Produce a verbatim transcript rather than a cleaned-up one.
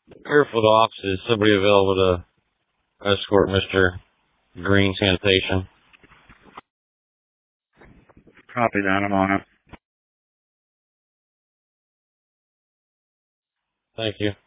Airfield office, is somebody available to escort Mister Green Sanitation? Copy that, I'm on it. Thank you.